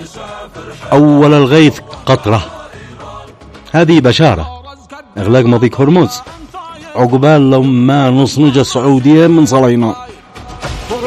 أول الغيث قطرة، هذه بشارة إغلاق مضيق هرمز عقبال لو ما نصنج السعودية من صلينا.